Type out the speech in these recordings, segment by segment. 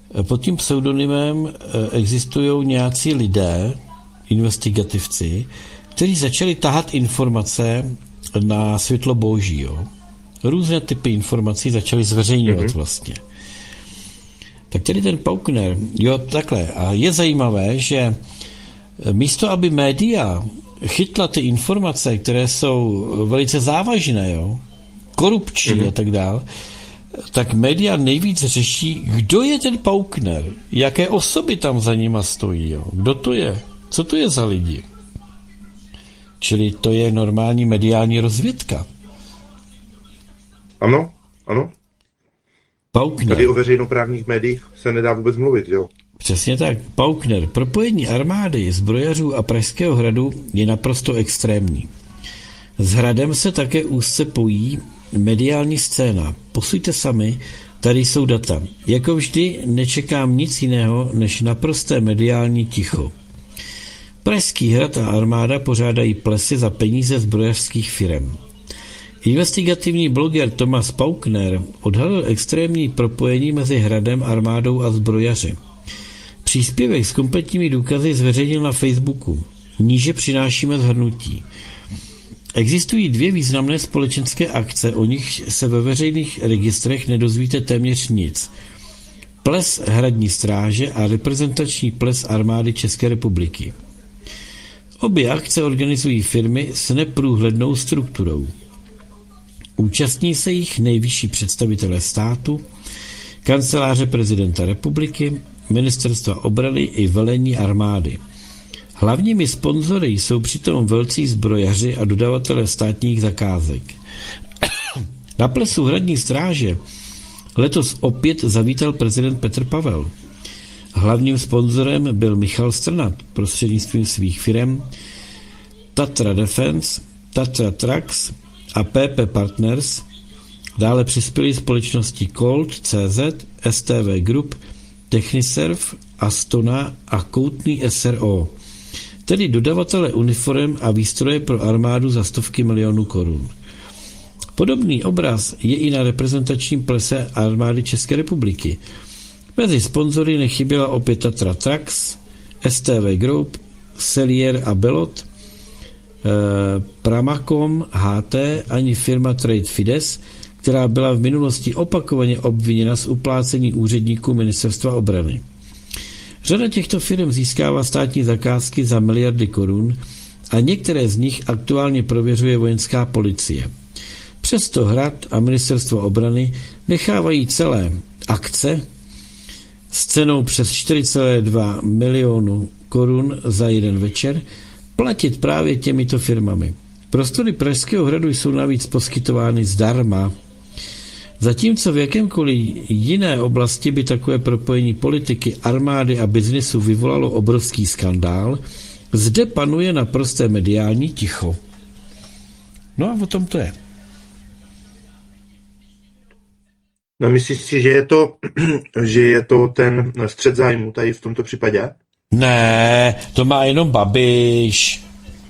Pod tím pseudonymem existují nějací lidé, investigativci, kteří začali tahat informace na světlo boží. Jo? Různé typy informací začali zveřejňovat vlastně. Tak tedy ten Paukner, jo, takhle. A je zajímavé, že místo, aby média chytla ty informace, které jsou velice závažné, jo, korupční a tak dál, tak média nejvíc řeší, kdo je ten Paukner, jaké osoby tam za nima stojí, jo, kdo to je, co to je za lidi. Čili to je normální mediální rozvědka. Ano, ano. Paukner. Tady o veřejnoprávních médiích se nedá vůbec mluvit, jo? Přesně tak. Paukner. Propojení armády, zbrojařů a Pražského hradu je naprosto extrémní. S hradem se také úzce pojí mediální scéna. Posuďte sami, tady jsou data. Jako vždy nečekám nic jiného, než naprosté mediální ticho. Pražský hrad a armáda pořádají plesy za peníze zbrojařských firem. Investigativní bloger Thomas Paukner odhalil extrémní propojení mezi hradem, armádou a zbrojaři. Příspěvek s kompletními důkazy zveřejnil na Facebooku. Níže přinášíme shrnutí. Existují dvě významné společenské akce, o nich se ve veřejných registrech nedozvíte téměř nic. Ples hradní stráže a reprezentační ples armády České republiky. Obě akce organizují firmy s neprůhlednou strukturou. Účastní se jich nejvyšší představitelé státu, kanceláře prezidenta republiky, ministerstva obrany i velení armády. Hlavními sponzory jsou přitom velcí zbrojaři a dodavatelé státních zakázek. Na plesu hradní stráže letos opět zavítal prezident Petr Pavel. Hlavním sponzorem byl Michal Strnad prostřednictvím svých firem Tatra Defense, Tatra Trucks a PP Partners. Dále přispěly společnosti Colt, CZ, STV Group, Techniserv, Astona a Koutný SRO, tedy dodavatele uniform a výstroje pro armádu za stovky milionů korun. Podobný obraz je i na reprezentačním plese armády České republiky. Mezi sponzory nechyběla opět Tatra Trucks, STV Group, Cellier a Belot, Pramacom, HT ani firma Trade Fides, která byla v minulosti opakovaně obviněna z uplácení úředníků ministerstva obrany. Řada těchto firm získává státní zakázky za miliardy korun a některé z nich aktuálně prověřuje vojenská policie. Přesto hrad a ministerstvo obrany nechávají celé akce s cenou přes 4,2 milionu korun za jeden večer platit právě těmito firmami. Prostory Pražského hradu jsou navíc poskytovány zdarma. Zatímco v jakémkoliv jiné oblasti by takové propojení politiky, armády a biznesu vyvolalo obrovský skandál, zde panuje naprosté mediální ticho. No a o tom to je. No myslíš si, že je to ten střet zájmu tady v tomto případě? Ne, to má jenom Babiš.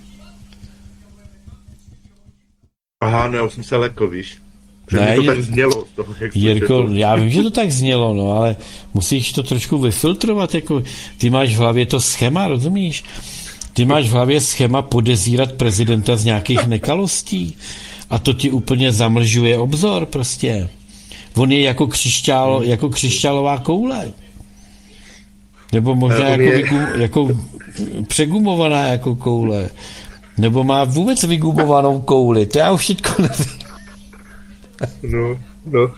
Aha, no já už jsem se lekl, víš. Ne, to tak znělo. Z toho, jak Jirko, já vím, že to tak znělo, no, ale musíš to trošku vyfiltrovat, jako ty máš v hlavě to schéma, rozumíš? Ty máš v hlavě schéma podezírat prezidenta z nějakých nekalostí a to ti úplně zamlžuje obzor prostě. On je jako křišťálová koule. Nebo možná jako přegumovaná jako koule. Nebo má vůbec vygumovanou kouli. To já už teďko nevím. No.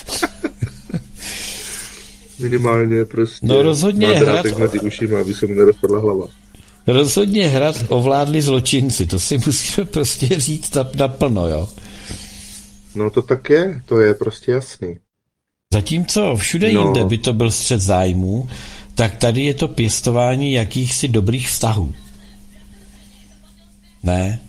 Minimálně prostě. No rozhodně hrad. Mezi ušima, aby se mu nerozpadla hlava. Rozhodně hrad ovládli zločinci. To si musíme prostě říct naplno, jo. No to tak je. To je prostě jasný. Zatímco všude jinde by to byl střet zájmů, tak tady je to pěstování jakýchsi dobrých vztahů. Ne?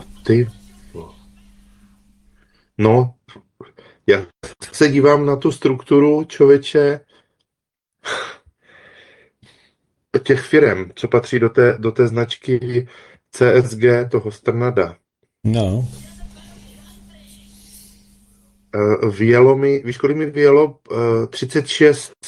No, já se dívám na tu strukturu, člověče, těch firem, co patří do té značky CSG, toho Strnada. No. Vyjelo mi, víš, kolik mi vyjelo? 36